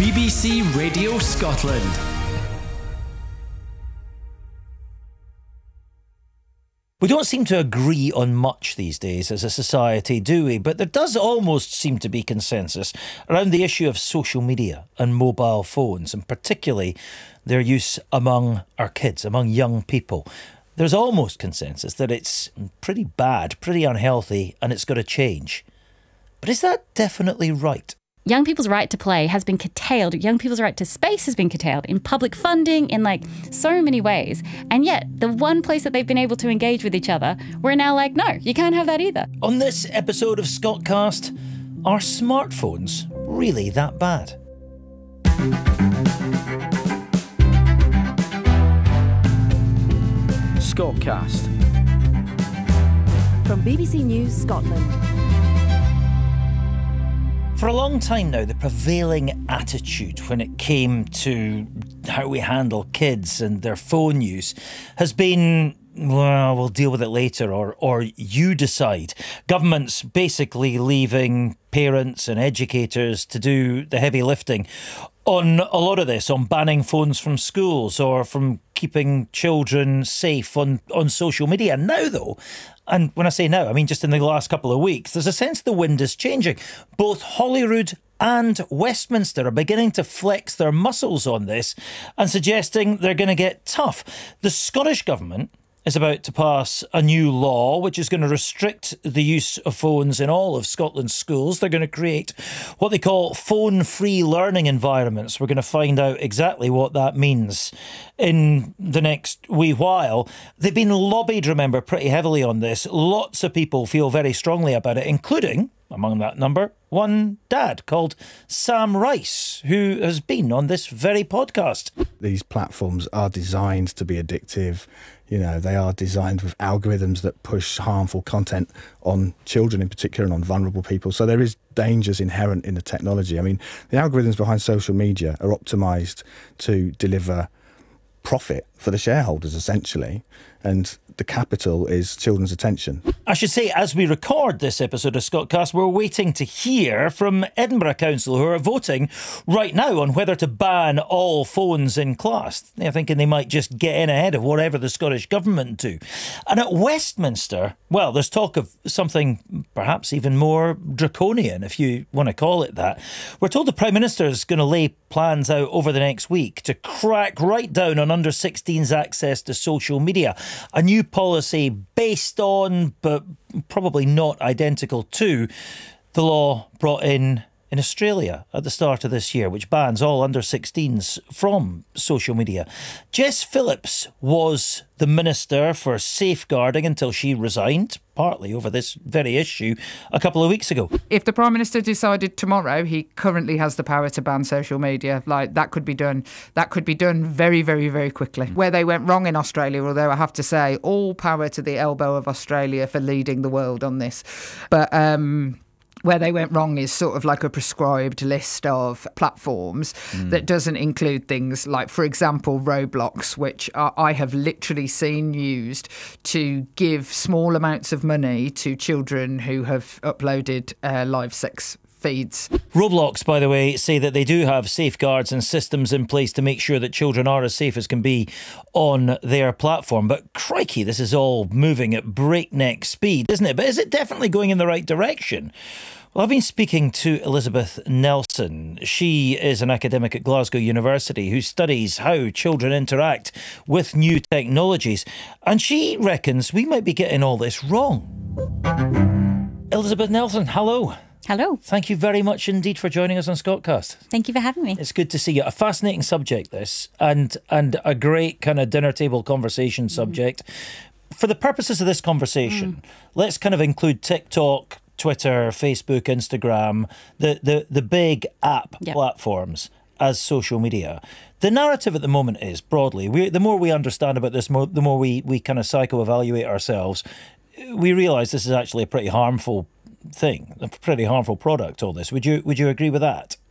BBC Radio Scotland. We don't seem to agree on much these days as a society, do we? But there does almost seem to be consensus around the issue of social media and mobile phones, and particularly their use among our kids, among young people. There's almost consensus that it's pretty bad, pretty unhealthy, and it's got to change. But is that definitely right? Young people's right to play has been curtailed. Young people's right to space has been curtailed in public funding, in so many ways. And yet, the one place that they've been able to engage with each other, we're now like, no, you can't have that either. On this episode of Scotcast, are smartphones really that bad? Scotcast. From BBC News Scotland. For a long time now, the prevailing attitude when it came to how we handle kids and their phone use has been, well, we'll deal with it later, or you decide. Governments basically leaving parents and educators to do the heavy lifting on a lot of this, on banning phones from schools or from keeping children safe on social media. Now, though, and when I say now, I mean just in the last couple of weeks, there's a sense the wind is changing. Both Holyrood and Westminster are beginning to flex their muscles on this and suggesting they're going to get tough. The Scottish Government is about to pass a new law which is going to restrict the use of phones in all of Scotland's schools. They're going to create what they call phone-free learning environments. We're going to find out exactly what that means in the next wee while. They've been lobbied, remember, pretty heavily on this. Lots of people feel very strongly about it, including, among that number, one dad called Sam Rice, who has been on this very podcast. These platforms are designed to be addictive. You know, they are designed with algorithms that push harmful content on children in particular and on vulnerable people. So there is dangers inherent in the technology. I mean, the algorithms behind social media are optimised to deliver profit for the shareholders, essentially, and the capital is children's attention. I should say, as we record this episode of Scotcast, we're waiting to hear from Edinburgh Council, who are voting right now on whether to ban all phones in class. They're thinking they might just get in ahead of whatever the Scottish Government do. And at Westminster, well, there's talk of something perhaps even more draconian, if you want to call it that. We're told the Prime Minister is going to lay plans out over the next week to crack right down on under-16s access to social media. A new policy based on, but probably not identical to, the law brought in Australia at the start of this year, which bans all under-16s from social media. Jess Phillips was the Minister for Safeguarding until she resigned, partly over this very issue, a couple of weeks ago. If the Prime Minister decided tomorrow, he currently has the power to ban social media. That could be done. That could be done very, very, very quickly. Where they went wrong in Australia, although I have to say, all power to the elbow of Australia for leading the world on this. But where they went wrong is sort of like a prescribed list of platforms that doesn't include things like, for example, Roblox, which I have literally seen used to give small amounts of money to children who have uploaded live sex feeds. Roblox, by the way, say that they do have safeguards and systems in place to make sure that children are as safe as can be on their platform. But crikey, this is all moving at breakneck speed, isn't it? But is it definitely going in the right direction? Well, I've been speaking to Elizabeth Nelson. She is an academic at Glasgow University who studies how children interact with new technologies. And she reckons we might be getting all this wrong. Elizabeth Nelson, hello. Hello. Thank you very much indeed for joining us on Scotcast. Thank you for having me. It's good to see you. A fascinating subject, this, and a great kind of dinner table conversation subject. For the purposes of this conversation, let's kind of include TikTok, Twitter, Facebook, Instagram, the big app platforms as social media. The narrative at the moment is, broadly, the more we understand about this, the more we kind of psycho-evaluate ourselves, we realise this is actually a pretty harmful thing, a pretty harmful product, all this. Would you agree with that?